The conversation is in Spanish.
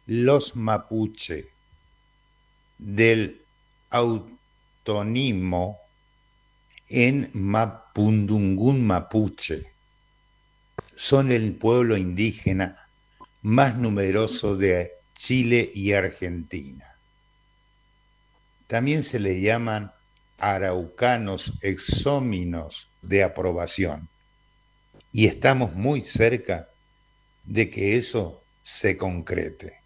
los mapuche, del autónimo en Mapudungún Mapuche. Son el pueblo indígena más numeroso de Chile y Argentina. También se les llaman araucanos exóminos de aprobación. Y estamos muy cerca de que eso se concrete.